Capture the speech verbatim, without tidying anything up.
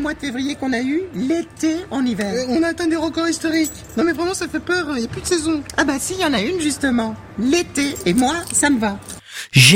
mois de février qu'on a eu, l'été en hiver. Euh, on a atteint des records historiques. Non mais vraiment ça fait peur, il n'y a plus de saison. Ah bah si, il y en a une justement. L'été, et moi, ça me va.